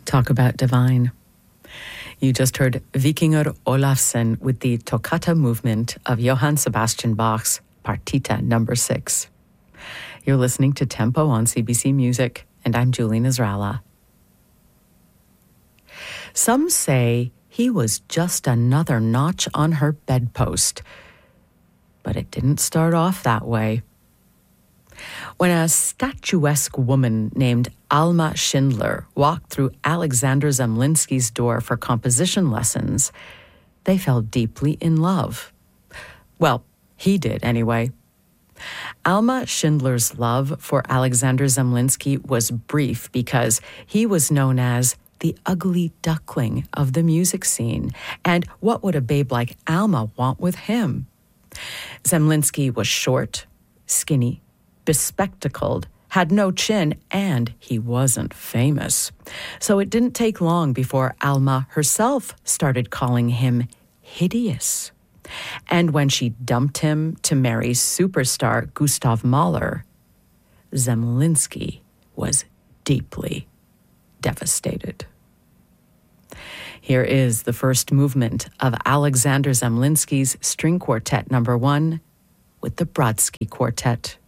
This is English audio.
Talk about divine. You just heard Vikingur Olafsson with the Toccata movement of Johann Sebastian Bach's Partita No. 6. You're listening to Tempo on CBC Music, and I'm Julie Nasrallah. Some say he was just another notch on her bedpost, but it didn't start off that way. When a statuesque woman named Alma Schindler walked through Alexander Zemlinsky's door for composition lessons, they fell deeply in love. Well, he did anyway. Alma Schindler's love for Alexander Zemlinsky was brief because he was known as the ugly duckling of the music scene, and what would a babe like Alma want with him? Zemlinsky was short, skinny, bespectacled, had no chin, and he wasn't famous. So it didn't take long before Alma herself started calling him hideous. And when she dumped him to marry superstar Gustav Mahler, Zemlinsky was deeply devastated. Here is the first movement of Alexander Zemlinsky's String Quartet No. 1 with the Brodsky Quartet.